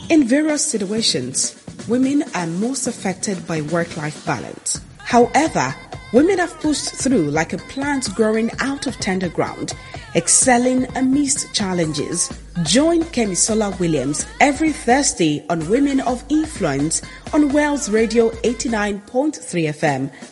In various situations, women are most affected by work-life balance. However, women have pushed through like a plant growing out of tender ground, excelling amidst challenges. Join Kemisola Williams every Thursday on Women of Influence on Wales Radio 89.3 FM